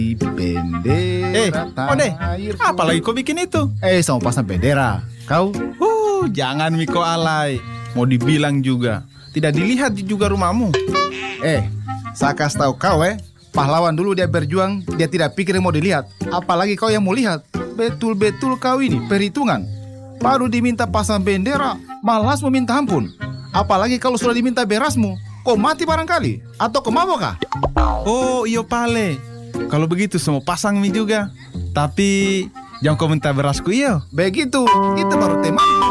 Bendera Ode, tanah airku. apalagi kau bikin itu? Sama pasang bendera. Kau? Jangan Miko alay. Mau dibilang juga, tidak dilihat juga rumahmu. Saya kasih tahu kau pahlawan dulu dia berjuang, dia tidak pikir mau dilihat. Apalagi kau yang mau lihat. Betul-betul kau ini perhitungan. Baru diminta pasang bendera, malas meminta ampun. Apalagi kalau sudah diminta berasmu, kau mati barangkali. Atau kau mabok kah? Oh iyo pale. Kalau begitu semua pasang mie juga. Tapi jangan kau minta berasku iyo. Begitu, itu baru teman.